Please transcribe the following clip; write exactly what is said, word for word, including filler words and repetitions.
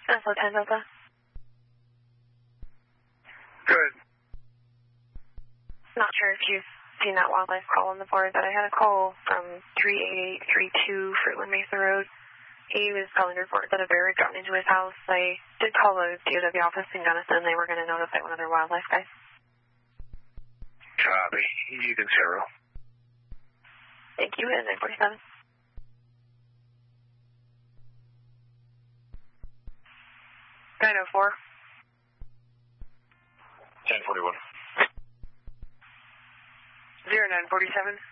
Alpha ten Delta. Good. Not sure if you've seen that wildlife call on the board, but I had a call from three eight eight three two Fruitland Mesa Road. He was calling to report that a bear had gotten into his house. I did call the D O W office in Gunnison. They were going to notify one of their wildlife guys. Copy. You can zero. Thank you, and nine forty-seven. nine oh four. ten forty-one. zero nine forty-seven.